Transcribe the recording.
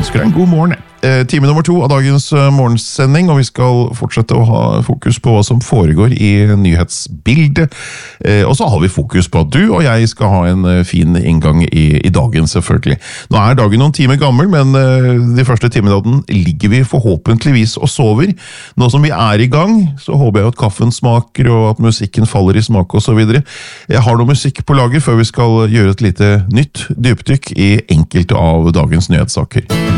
ønsker deg en god morgen. Time nummer 2 av dagens morgensending, og vi skal fortsette å ha fokus på hva som foregår i nyhetsbildet. Og så har vi fokus på at du og jeg skal ha en fin inngang i dagen, selvfølgelig. Nå er dagen noen timer gammel, men de første timene av den ligger vi forhåpentligvis og sover. Nå som vi er i gang, så håper jeg at kaffen smaker, og at musikken faller i smak og så videre. Jeg har noe musikk på lager før vi skal gjøre et lite nytt dypdykk i enkelte av dagens nyhetssaker.